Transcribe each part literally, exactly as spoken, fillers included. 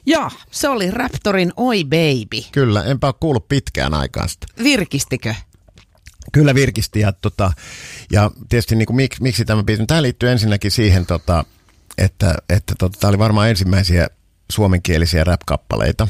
Joo, se oli Raptorin Oi Baby. Kyllä, enpä ole kuullut pitkään aikaan sitä. Virkistikö? Kyllä virkisti ja, tota, ja tietysti niin kuin, mik, miksi tämä biisi. Tämä liittyy ensinnäkin siihen, tota, että, että tota, tämä oli varmaan ensimmäisiä suomenkielisiä rap-kappaleita.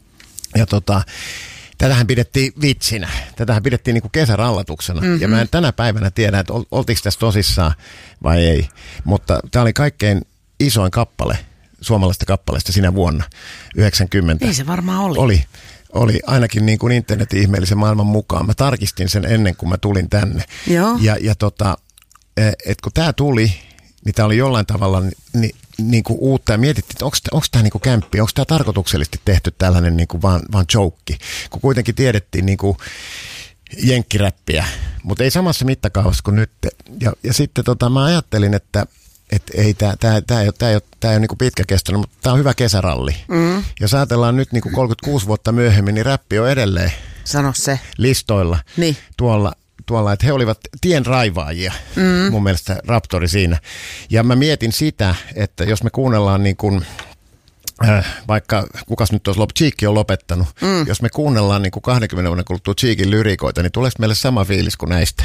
Ja tota, tätähän pidettiin vitsinä. Tätähän pidettiin niin kuin kesärallatuksena. Mm-hmm. Ja mä en tänä päivänä tiedä, että ol, oltiinko tässä tosissaan vai ei. Mutta tämä oli kaikkein isoin kappale suomalaisesta kappaleesta sinä vuonna yhdeksänkymmentä. Ei se varmaan oli. Oli. Oli ainakin niin kuin internetin ihmeellisen maailman mukaan. Mä tarkistin sen ennen kuin mä tulin tänne. Joo. Ja, ja tota, että kun tää tuli, niin tää oli jollain tavalla niin, niin kuin uutta. Ja mietittiin, että onko tää niin kuin kämppi, onko tää tarkoituksellisesti tehty tällainen niin kuin vaan, vaan joke. Kun kuitenkin tiedettiin niin kuin jenkkiräppiä, mutta ei samassa mittakaavassa kuin nyt. Ja, ja sitten tota, mä ajattelin, että että ei, tämä tää, tää ei ole, tää ei ole, tää ei ole niinku pitkäkestoinen, mutta tämä on hyvä kesäralli. Mm. Jos ajatellaan nyt niinku kolmekymmentäkuusi vuotta myöhemmin, niin räppi on edelleen Sano se. listoilla Niin. tuolla, tuolla, että he olivat tien raivaajia, mm. mun mielestä Raptori siinä. Ja mä mietin sitä, että jos me kuunnellaan niin kuin, äh, vaikka kukas nyt olisi lop, Cheekki on lopettanut, mm. jos me kuunnellaan niin kuin kaksikymmentä vuoden kuluttua Cheekin lyrikoita, niin tuleeko meille sama fiilis kuin näistä?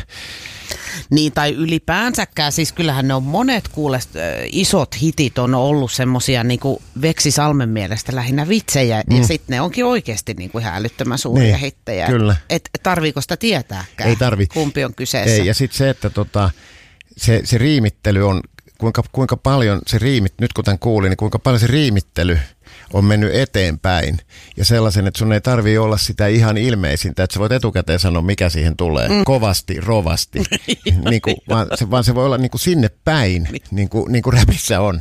Niin, tai ylipäänsäkään, siis kyllähän ne on monet kuulest, isot hitit on ollut semmosia niinku Veksi Salmen mielestä lähinnä vitsejä, mm. ja sitten ne onkin oikeasti niinku ihan älyttömän suuria niin, hittejä. Kyllä. Et tarviiko sitä tietääkään? Ei tarvi. Kumpi on kyseessä? Ei, ja sitten se, että tota, se, se riimittely on, kuinka, kuinka paljon se riimit, nyt kun tämän kuulin, niin kuinka paljon se riimittely on mennyt eteenpäin. Ja sellaisen, että sun ei tarvitse olla sitä ihan ilmeisintä, että sä voit etukäteen sanoa, mikä siihen tulee. Mm. Kovasti, rovasti. niin kuin, vaan, se, vaan se voi olla niin kuin sinne päin, niin kuin, niin kuin räpissä on.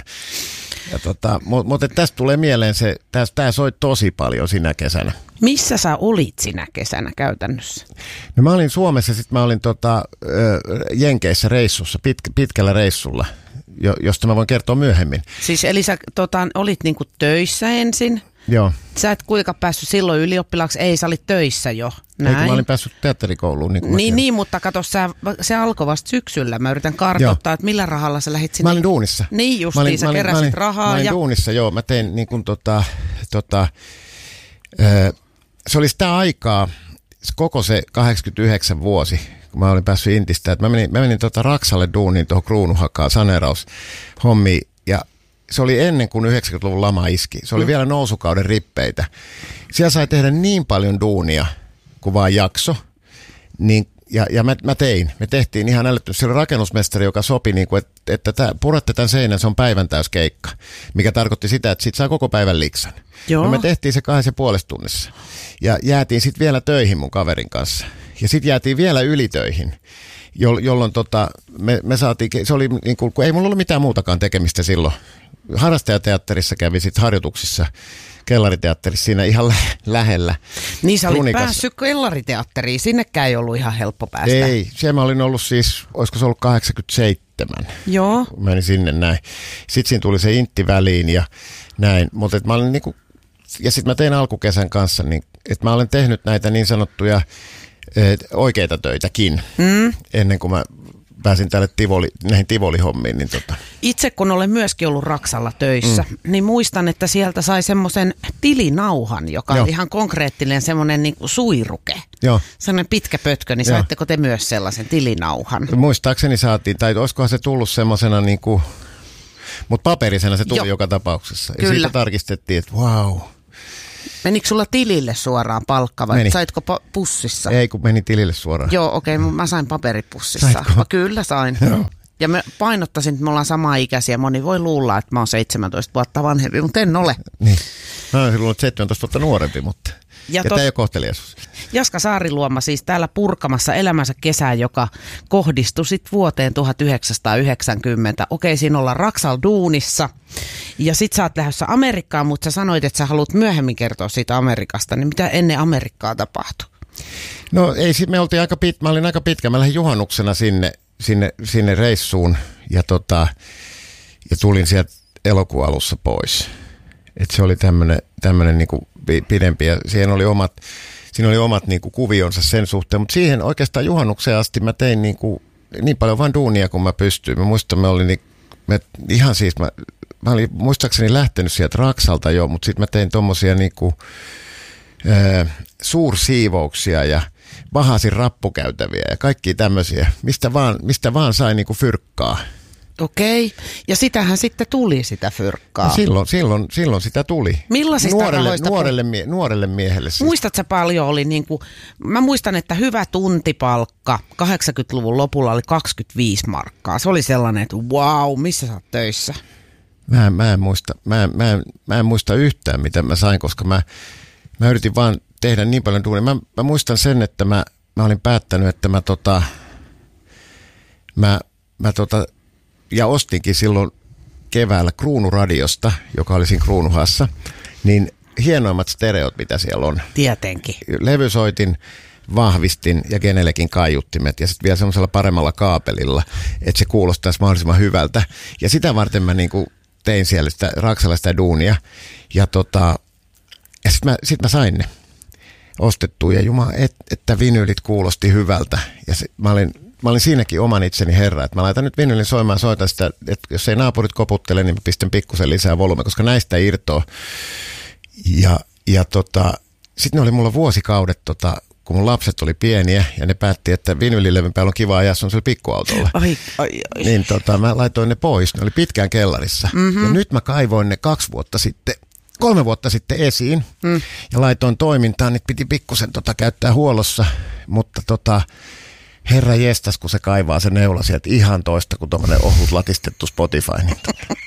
Ja tota, mutta mut, tästä tulee mieleen se, tämä soi tosi paljon sinä kesänä. Missä sä olit sinä kesänä käytännössä? No mä olin Suomessa, sitten mä olin tota, Jenkeissä reissussa, pit, pitkällä reissulla, jo, josta mä voin kertoa myöhemmin. Siis eli sä tota, olit niinku töissä ensin? Joo. Sä et kuinka päässyt silloin ylioppilaaksi? Ei, sä olit töissä jo. Näin. Eikö mä olin päässyt teatterikouluun? Niin, niin, niin, mutta kato, sä, se alkoi vasta syksyllä. Mä yritän kartoittaa, joo, että millä rahalla sä lähdit sinne. Mä olin duunissa. Niin justiin, olin, sä olin, keräsit olin, rahaa. Mä olin ja... duunissa, joo. Mä tein niin kuin tota, tota, ö, se oli sitä aikaa, koko se kahdeksankymmentäyhdeksän vuosi, kun mä olin päässyt Intistä, että mä menin, mä menin tota Raksalle duuniin tuohon Kruunuhakaan saneeraushommiin, ja se oli ennen kuin yhdeksänkymmentäluvun lama iski. Se oli mm. vielä nousukauden rippeitä. Siellä sai tehdä niin paljon duunia, kuin vaan jakso. Niin, ja ja mä, mä tein. Me tehtiin ihan älyttömästi. Se oli rakennusmestari, joka sopi, niin kuin, että, että tää, puratte tämän seinän, se on päivän täyskeikka. Mikä tarkoitti sitä, että sit saa koko päivän liksan. No me tehtiin se kahdessa ja puolessa tunnissa. Ja jäätiin sitten vielä töihin mun kaverin kanssa. Ja sitten jäätiin vielä ylitöihin. Jolloin tota, me, me saatiin, se oli niin kuin, kun ei mulla ollut mitään muutakaan tekemistä silloin. Harrastajateatterissa kävi sitten harjoituksissa, kellariteatterissa siinä ihan lä- lähellä. Niin sä olit Runikas. päässyt kellariteatteriin, sinnekään ei ollut ihan helppo päästä. Ei, siellä mä olin ollut siis, olisiko se ollut kahdeksankymmentäseitsemän. Joo. Menin sinne näin. Sitten siinä tuli se intti väliin ja näin, mutta mä olin niinku, ja sitten mä tein alkukesän kanssa, niin, että mä olen tehnyt näitä niin sanottuja et, oikeita töitäkin, mm. ennen kuin mä pääsin tälle tivoli, näihin tivolihommiin. Niin tota. Itse kun olen myöskin ollut Raksalla töissä, mm. niin muistan, että sieltä sai semmoisen tilinauhan, joka on ihan konkreettinen semmoinen niin kuin suiruke. Joo. Sellainen pitkä pötkö, niin saitteko te myös sellaisen tilinauhan? Muistaakseni saatiin, tai olisikohan se tullut semmoisena niin kuin, mutta paperisena se tuli Joo. joka tapauksessa. Ja Kyllä. siitä tarkistettiin, että vau. Wow. Menikö sulla tilille suoraan palkka vai meni. Saitko pa- pussissa? Ei, kun meni tilille suoraan. Joo, okei, okay, mä sain paperipussissa. Saitko? Kyllä sain. Joo. Ja mä painottaisin, että me ollaan samaa ikäisiä. Moni voi luulla, että mä oon seitsemäntoista vuotta vanhempi, mutta en ole. Niin. Mä oon silloin seitsemäntoista vuotta nuorempi, mutta ja, ja tos... tämä ei ole kohteliaisuus. Jaska Saariluoma siis täällä purkamassa elämänsä kesää, joka kohdistui sit vuoteen tuhatyhdeksänsataayhdeksänkymmentä. Okei, siinä ollaan Raksal duunissa. Ja sit sä oot lähdössä Amerikkaan, mutta sä sanoit, että sä haluat myöhemmin kertoa siitä Amerikasta. Niin mitä ennen Amerikkaa tapahtui? No ei, me oltiin aika pit, mä olin aika pitkä. Mä lähdin juhannuksena sinne, sinne, sinne reissuun ja, tota, ja tulin sieltä elokuun alussa pois. Et se oli tämmönen, tämmönen niinku pidempi ja siihen oli omat, siinä oli omat niinku kuvionsa sen suhteen. Mutta siihen oikeastaan juhannukseen asti mä tein niinku, niin paljon vaan duunia kuin mä pystyin. Mä muistan, me oli niin, me, ihan siis mä mä olin muistaakseni lähtenyt sieltä Raksalta jo, mutta sitten mä tein tommosia niinku, ö, suursiivouksia ja vahasin rappukäytäviä ja kaikkia tämmöisiä, mistä vaan, mistä vaan sai niinku fyrkkaa. Okei, ja sitähän sitten tuli sitä fyrkkaa. No silloin, silloin, silloin sitä tuli. Millaisista nuorelle, rahoista? Nuorelle, mie, nuorelle miehelle siis. Muistatko paljon oli niinku, mä muistan, että hyvä tuntipalkka kahdeksankymmentäluvun lopulla oli kaksikymmentäviisi markkaa. Se oli sellainen, että wow, missä sä oot töissä? Mä, mä, en muista, mä, mä, mä en muista yhtään, mitä mä sain, koska mä, mä yritin vaan tehdä niin paljon duunia. Mä, mä muistan sen, että mä, mä olin päättänyt, että mä tota, mä, mä tota, ja ostinkin silloin keväällä Kruunuradiosta, joka oli siinä Kruunuhassa, niin hienoimmat stereot, mitä siellä on. Tietenkin. Levysoitin, vahvistin ja kenellekin kaiuttimet ja sitten vielä semmoisella paremmalla kaapelilla, että se kuulostaisi mahdollisimman hyvältä. Ja sitä varten mä niinku tein siellä sitä Raksalla sitä duunia. Ja, tota, ja sitten mä, sit mä sain ne ostettua ja jumala, et, että vinyylit kuulosti hyvältä. Ja se, mä olin... Mä olin siinäkin oman itseni herra, että mä laitan nyt vinylin soimaan, soitan sitä, että jos ei naapurit koputtele, niin mä pistän pikkusen lisää volyyme, koska näistä irtoaa. Ja, ja tota, sitten ne oli mulla vuosikaudet, tota, kun mun lapset oli pieniä ja ne päätti, että vinylilevyn päällä on kiva ajaa sun pikkuautolla. Ai, ai, ai. Niin tota, mä laitoin ne pois, ne oli pitkään kellarissa. Mm-hmm. Ja nyt mä kaivoin ne kaksi vuotta sitten, kolme vuotta sitten esiin mm. ja laitoin toimintaan, niin piti pikkusen tota, käyttää huollossa, mutta tota... Herra jestas, kun se kaivaa se neula sieltä ihan toista kuin tuommoinen ohut latistettu Spotify. Niin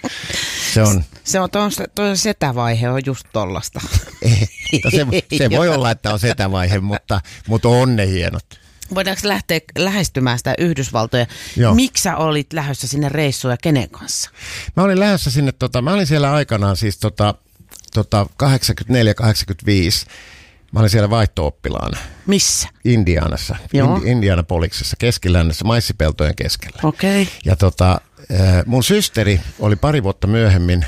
se on... Se on tuon, tuon setävaihe on just tollasta. se, se voi olla, että on setävaihe, mutta, mutta on ne hienot. Voidaanko lähteä lähestymään sitä Yhdysvaltoja? Joo. Miksi sä olit lähdössä sinne reissuun ja kenen kanssa? Mä olin lähdössä sinne, tota, mä olin siellä aikanaan siis tota, tota kahdeksankymmentäneljä kahdeksankymmentäviisi. Mä olin siellä vaihto-oppilaana. Missä? Indianassa, Indi- Indianapoliksessa, keskilännessä, maissipeltojen keskellä. Okei. Okay. Ja tota, mun systeri oli pari vuotta myöhemmin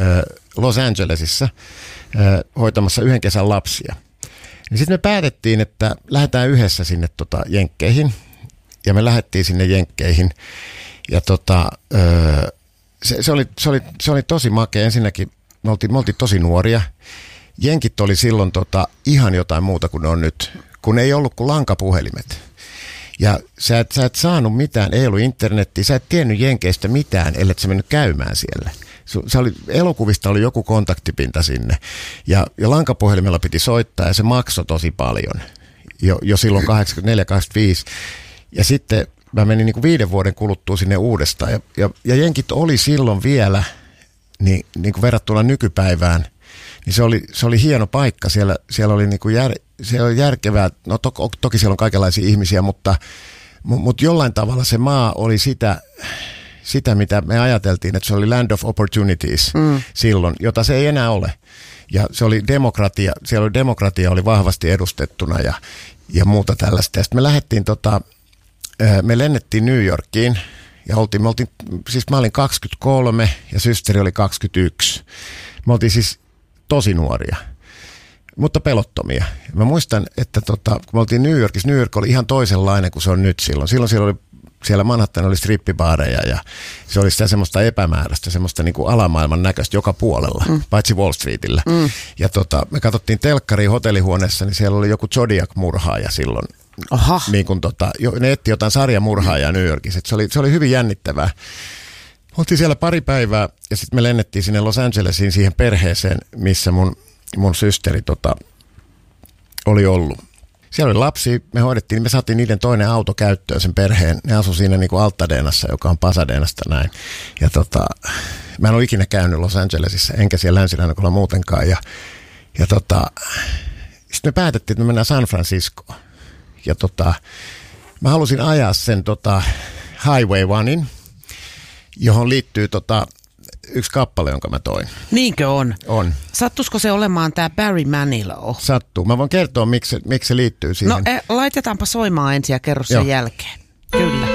Los Angelesissa hoitamassa yhden kesän lapsia. Niin sitten me päätettiin, että lähdetään yhdessä sinne tota Jenkkeihin. Ja me lähdettiin sinne Jenkkeihin. Ja tota, se, se, oli, se, oli, se oli tosi makea. Ensinnäkin me oltiin, me oltiin tosi nuoria. Jenkit oli silloin tota, ihan jotain muuta kuin ne on nyt, kun ei ollut kuin lankapuhelimet. Ja sä et, sä et saanut mitään, ei ollut internettiä, sä et tiennyt Jenkeistä mitään, ellet sä mennyt käymään siellä. Se oli, elokuvista oli joku kontaktipinta sinne ja, ja lankapuhelimella piti soittaa ja se maksoi tosi paljon jo, jo silloin kahdeksankymmentäneljä kahdeksankymmentäviisi. Ja sitten mä menin niin kuin viiden vuoden kuluttua sinne uudestaan ja, ja, ja Jenkit oli silloin vielä niin, niin kuin verrattuna nykypäivään. Niin se oli, se oli hieno paikka, siellä, siellä oli niinku jär, siellä oli järkevää, no to, toki siellä on kaikenlaisia ihmisiä, mutta, mutta jollain tavalla se maa oli sitä, sitä, mitä me ajateltiin, että se oli land of opportunities mm. silloin, jota se ei enää ole. Ja se oli demokratia, siellä oli demokratia oli vahvasti edustettuna ja, ja muuta tällaista. Ja sitten me lähdettiin, tota, me lennettiin New Yorkiin ja oltiin, me oltiin, siis mä olin kaksikymmentäkolme ja systeri oli kaksikymmentäyksi. Me oltiin siis tosi nuoria, mutta pelottomia. Mä muistan, että tota, kun me oltiin New Yorkissa, New York oli ihan toisenlainen kuin se on nyt silloin. Silloin siellä oli, siellä Manhattan oli strippibaareja ja se oli sitä semmoista epämääräistä, semmoista niin kuin alamaailman näköistä joka puolella, mm. paitsi Wall Streetillä. Mm. Ja tota, me katsottiin telkkariin hotellihuoneessa, niin siellä oli joku Zodiac-murhaaja silloin. Aha. Niin kuin tota, ne etti jotain sarjamurhaajaa New Yorkissa. Se oli, se oli hyvin jännittävää. Oltiin siellä pari päivää ja sitten me lennettiin sinne Los Angelesiin siihen perheeseen, missä mun, mun systeri tota, oli ollut. Siellä oli lapsi, me hoidettiin, me saatiin niiden toinen auto käyttöön sen perheen. Ne asui siinä niin kuin Altadenassa, joka on Pasadenasta näin. Ja tota, mä en ole ikinä käynyt Los Angelesissa, enkä siellä Länsi-Rannikolla muutenkaan. Ja, ja tota, sitten me päätettiin, että me mennään San Franciscoon. Ja tota, mä halusin ajaa sen tota, Highway Onein, johon liittyy tota, yksi kappale, jonka mä toin. Niinkö on? On. Sattuisiko se olemaan tämä Barry Manilow? Sattuu. Mä voin kertoa, miksi, miksi se liittyy siihen. No e, laitetaanpa soimaan ensin ja kerro sen Joo. jälkeen. Kyllä.